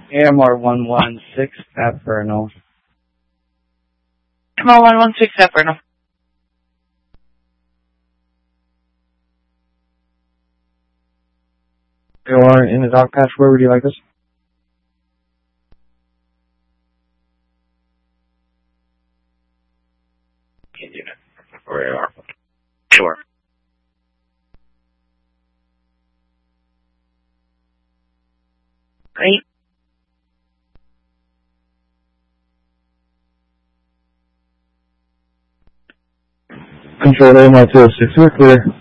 AMR 116 Inferno. AMR 116 Inferno. You are in the dog patch. Where would you like us? Where you are. Sure. Great. Control AMR 206, we're clear.